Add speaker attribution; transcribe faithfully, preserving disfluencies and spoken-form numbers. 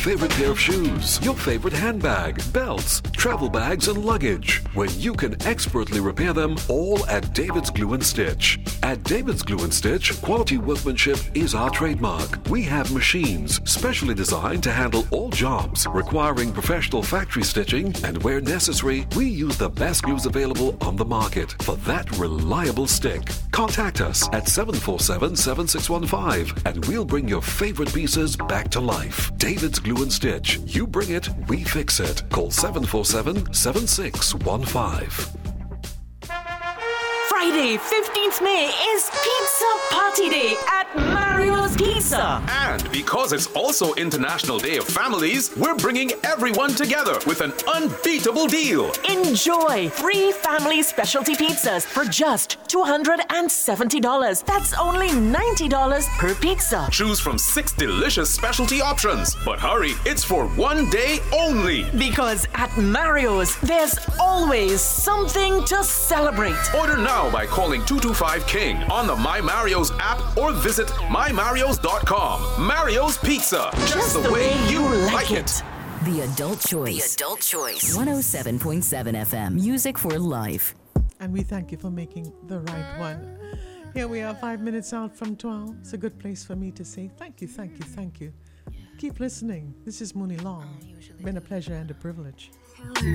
Speaker 1: favorite pair of shoes, your favorite handbag, belts, travel bags, and luggage, when you can expertly repair them all at David's Glue and Stitch. At David's Glue and Stitch, quality workmanship is our trademark. We have machines specially designed to handle all jobs requiring professional factory stitching, and where necessary, we use the best glues available on the market for that reliable stick. Contact us at seven four seven, seven six one five and we'll bring your favorite pieces back to life. David's Glue and Stitch. You bring it, we fix it. Call seven four seven, seven six one five.
Speaker 2: Friday, fifteenth May is Pizza Party Day at Mario's Pizza.
Speaker 3: And because it's also International Day of Families, we're bringing everyone together with an unbeatable deal.
Speaker 2: Enjoy three family specialty pizzas for just two hundred seventy dollars. That's only ninety dollars per pizza.
Speaker 3: Choose from six delicious specialty options. But hurry, it's for one day only.
Speaker 2: Because at Mario's, there's always something to celebrate.
Speaker 3: Order now by calling two two five King on the My Mario's app or visit my marios dot com. Mario's Pizza. Just,
Speaker 2: Just
Speaker 3: the,
Speaker 2: the
Speaker 3: way,
Speaker 2: way
Speaker 3: you
Speaker 2: you
Speaker 3: like
Speaker 2: like
Speaker 3: it.
Speaker 2: it.
Speaker 4: The Adult Choice.
Speaker 5: The Adult Choice.
Speaker 4: one oh seven point seven F M. Music for life.
Speaker 6: And we thank you for making the right one. Here we are, five minutes out from twelve. It's a good place for me to say thank you, thank you, thank you. Keep listening. This is Mooney Long. Been a pleasure and a privilege.